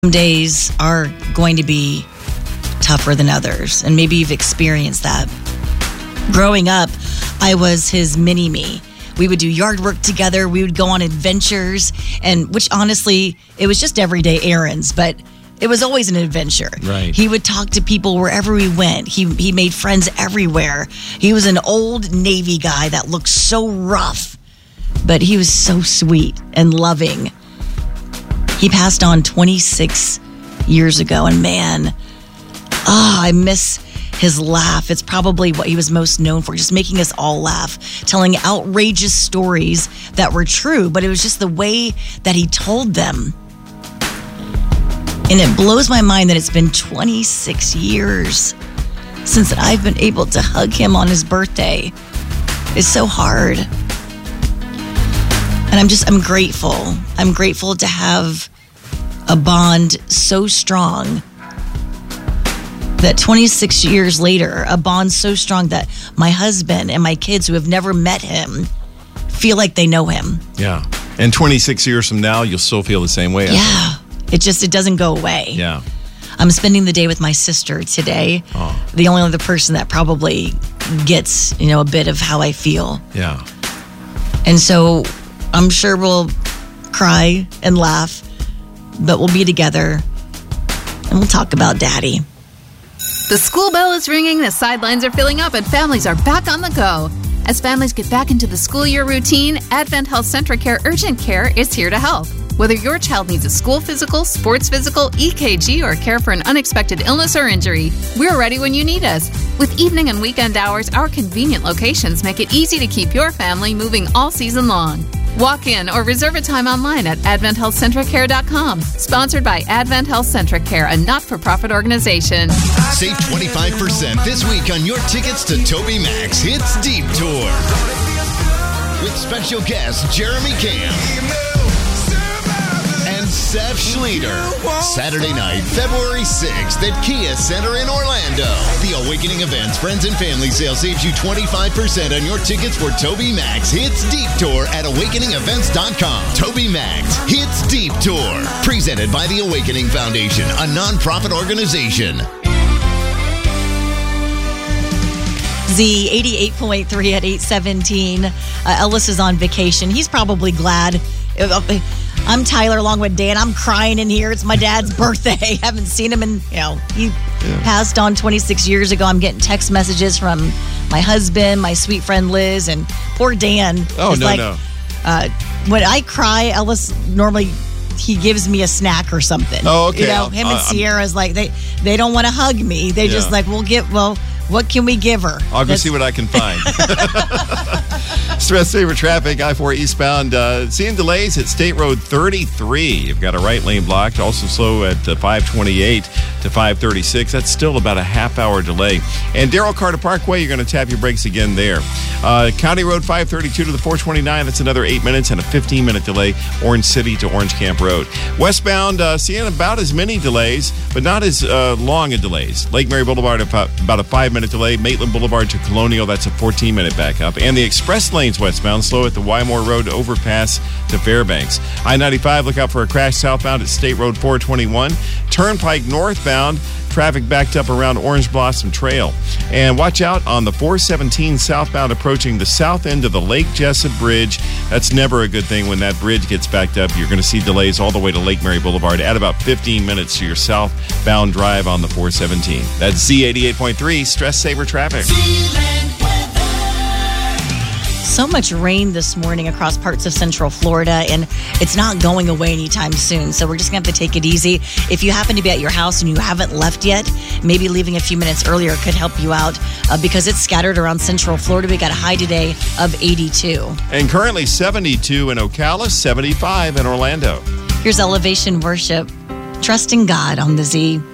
Some days are going to be tougher than others, and maybe you've experienced that. Growing up, I was his mini-me. We would do yard work together. We would go on adventures, and which honestly, it was just everyday errands, but it was always an adventure. Right. He would talk to people wherever we went. He made friends everywhere. He was an old Navy guy that looked so rough, but he was so sweet and loving. He passed on 26 years ago, and man, I miss his laugh. It's probably what he was most known for, just making us all laugh, telling outrageous stories that were true, but it was just the way that he told them. And it blows my mind that it's been 26 years since I've been able to hug him on his birthday. It's so hard. And I'm grateful. I'm grateful to have a bond so strong that 26 years later, a bond so strong that my husband and my kids who have never met him feel like they know him. Yeah. And 26 years from now, you'll still feel the same way. Yeah. It doesn't go away. Yeah. I'm spending the day with my sister today. Oh. The only other person that probably gets, a bit of how I feel. Yeah. And so I'm sure we'll cry and laugh, but we'll be together and we'll talk about Daddy. The school bell is ringing, the sidelines are filling up, and families are back on the go. As families get back into the school year routine, Advent Health Centracare Urgent Care is here to help. Whether your child needs a school physical, sports physical, EKG, or care for an unexpected illness or injury, we're ready when you need us. With evening and weekend hours, our convenient locations make it easy to keep your family moving all season long. Walk in or reserve a time online at AdventHealthCentricare.com. Sponsored by Advent Health Centricare, a not-for-profit organization. Save 25% this week on your tickets to Toby Mac's Hits Deep Tour. With special guest Jeremy Camp and Seth Schleter. Saturday night, February 6th at Kia Center in Orlando. The Awakening Events Friends and Family Sale saves you 25% on your tickets for Toby Mac's Hits Deep Tour at AwakeningEvents.com. Toby Mac's Hits Deep Tour. Presented by the Awakening Foundation, a non-profit organization. Z 88.3 at 8:17. Ellis is on vacation. He's probably glad. I'm Tyler along with Dan. I'm crying in here. It's my dad's birthday. Haven't seen him in, he passed on 26 years ago. I'm getting text messages from my husband, my sweet friend Liz, and poor Dan. Oh, no. When I cry, Ellis normally, he gives me a snack or something. Oh, okay. Him and Sierra's like, they don't want to hug me. They just like, what can we give her? I'll go see what I can find. Stress saver traffic, I-4 eastbound. Seeing delays at State Road 33. You've got a right lane blocked. Also slow at 528 to 536. That's still about a half-hour delay. And Darrell Carter Parkway, you're going to tap your brakes again there. County Road 532 to the 429. That's another 8 minutes and a 15-minute delay. Orange City to Orange Camp Road. Westbound, seeing about as many delays, but not as long a delays. Lake Mary Boulevard, about a 5-minute delay. Maitland Boulevard to Colonial, that's a 14-minute backup. And the express lanes westbound, slow at the Wymore Road overpass to Fairbanks. I-95, look out for a crash southbound at State Road 421. Turnpike northbound, traffic backed up around Orange Blossom Trail. And watch out on the 417 southbound approaching the south end of the Lake Jessup Bridge. That's never a good thing when that bridge gets backed up. You're going to see delays all the way to Lake Mary Boulevard. Add about 15 minutes to your southbound drive on the 417. That's Z88.3 Stress Saver Traffic. So much rain this morning across parts of Central Florida, and it's not going away anytime soon. So we're just going to have to take it easy. If you happen to be at your house and you haven't left yet, maybe leaving a few minutes earlier could help you out because it's scattered around Central Florida. We got a high today of 82. And currently 72 in Ocala, 75 in Orlando. Here's Elevation Worship, Trusting God on the Z.